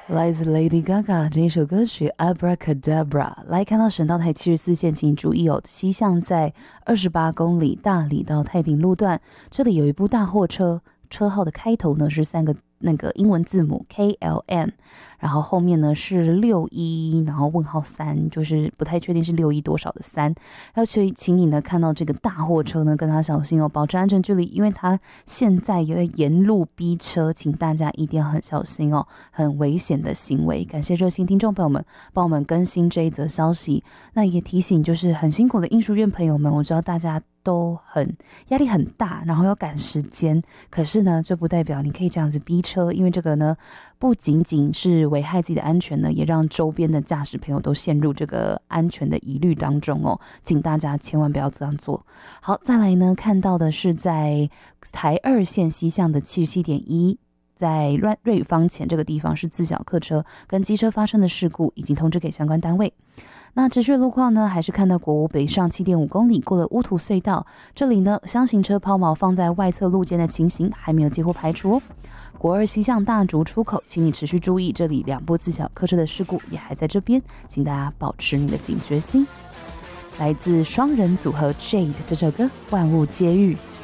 来自 Lady Gaga 这一首歌曲 Abracadabra。 来看到省道台74线，请注意哦，西向在28公里大理到太平路段，这里有一部大货车，车号的开头呢是3个那个英文字母 KLM， 然后后面呢是61，然后问号3，就是不太确定是61多少的3。要请你呢看到这个大货车呢，跟他小心哦，保持安全距离，因为他现在有在沿路逼车，请大家一定要很小心哦，很危险的行为。感谢热心听众朋友们帮我们更新这一则消息，那也提醒就是很辛苦的应书院朋友们，我知道大家都很压力很大，然后要赶时间，可是呢这不代表你可以这样子逼车，因为这个呢不仅仅是危害自己的安全呢，也让周边的驾驶朋友都陷入这个安全的疑虑当中哦，请大家千万不要这样做。好，再来呢看到的是在台2线西向的77.1，在瑞芳前这个地方是自小客车跟机车发生的事故，已经通知给相关单位。那持续的路况呢，还是看到国五北上 7.5 公里过了乌涂隧道，这里呢箱型车抛锚放在外侧路肩的情形还没有几乎排除哦。国2西向大竹出口，请你持续注意，这里2部自小客车的事故也还在这边，请大家保持你的警觉心。来自双人组合 Jade 这首歌《万物皆遇》。